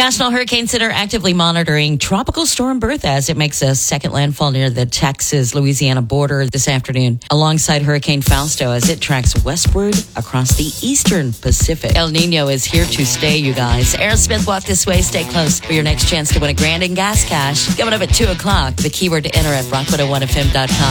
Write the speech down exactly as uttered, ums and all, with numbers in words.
National Hurricane Center actively monitoring Tropical Storm Bertha as it makes a second landfall near the Texas-Louisiana border this afternoon, alongside Hurricane Fausto as it tracks westward across the eastern Pacific. El Nino is here to stay, you guys. Aerosmith, Walk This Way. Stay close for your next chance to win a grand in gas cash. Coming up at two o'clock, the keyword to enter at rock one oh one f m dot com.